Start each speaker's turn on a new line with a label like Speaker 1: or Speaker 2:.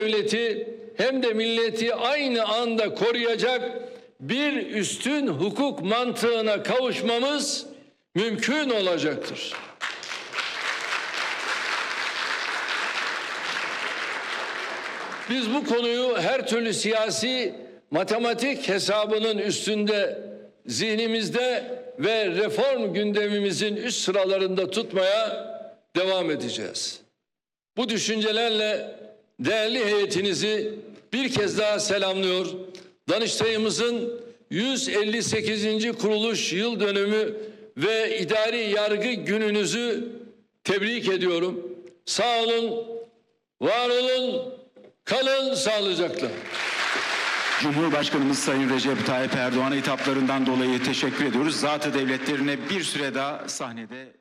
Speaker 1: devleti hem de milleti aynı anda koruyacak bir üstün hukuk mantığına kavuşmamız mümkün olacaktır. Biz bu konuyu her türlü siyasi matematik hesabının üstünde, zihnimizde ve reform gündemimizin üst sıralarında tutmaya devam edeceğiz. Bu düşüncelerle değerli heyetinizi bir kez daha selamlıyor. Danıştayımızın 158. kuruluş yıl dönümü ve idari yargı gününüzü tebrik ediyorum. Sağ olun, var olun, kalın sağlıcakla.
Speaker 2: Cumhurbaşkanımız Sayın Recep Tayyip Erdoğan'a hitaplarından dolayı teşekkür ediyoruz. Zat-ı devletlerine bir süre daha sahnede